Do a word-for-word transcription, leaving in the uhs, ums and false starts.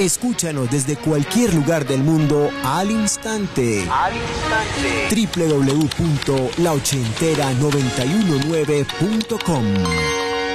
Escúchanos desde cualquier lugar del mundo al instante. Al instante. doble u doble u doble u punto la ochentera noventa y uno nueve punto com